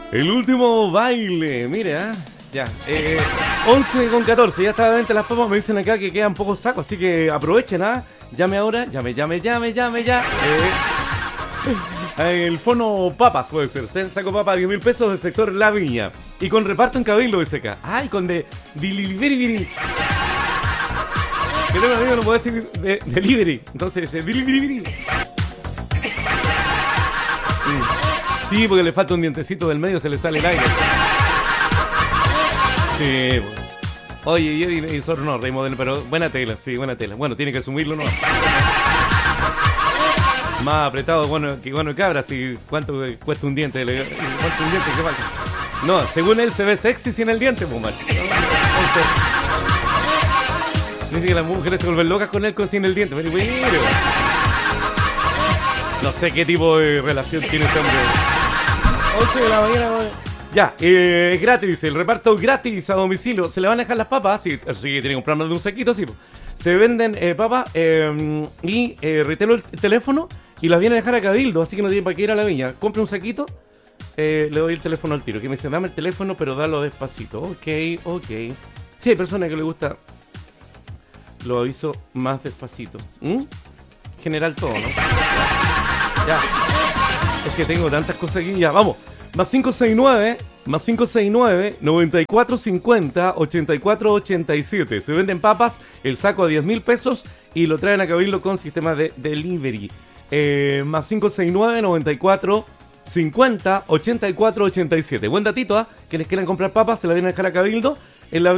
El último baile, mira, ya. 11:14, ya está a la venta las papas. Me dicen acá que quedan pocos sacos, así que aprovechen, ¿ah? Llame ahora, llame ya. El fono papas puede ser. Saco papas a 10.000 pesos del sector La Viña. Y con reparto en Cabildo, dice acá. Ay, con de delivery. Que tengo un amigo, no puedo decir delivery. Entonces dice delivery. Sí, porque le falta un dientecito del medio, se le sale el aire. Sí, pues. Oye, y Eddie Edisor no, Rey Modelo, pero buena tela, sí, buena tela. Bueno, tiene que asumirlo, ¿no? Más apretado, bueno, que bueno cabra, si cuánto cuesta un diente, cuánto un diente, qué falta. No, según él se ve sexy sin el diente, pues macho. Dice que las mujeres se vuelven locas con él sin el diente, pero no sé qué tipo de relación tiene este hombre. 11 de la mañana, ya, gratis, el reparto gratis a domicilio. ¿Se le van a dejar las papas? Sí, así que tiene que comprar más de un saquito, sí. Se venden papas y retelo el teléfono y las viene a dejar a Cabildo, así que no tiene para qué ir a La Viña. Compre un saquito, le doy el teléfono al tiro. Que me dice, dame el teléfono, pero dalo despacito. Ok. Sí, hay personas que le gusta, lo aviso más despacito. General todo, ¿no? Ya. Es que tengo tantas cosas aquí, ya, vamos. Más 569 9450 8487. Se venden papas, el saco a 10.000 pesos y lo traen a Cabildo con sistema de delivery. Más 569 9450 8487. Buen datito, ¿ah? Que les quieran comprar papas, se la vienen a dejar a Cabildo en la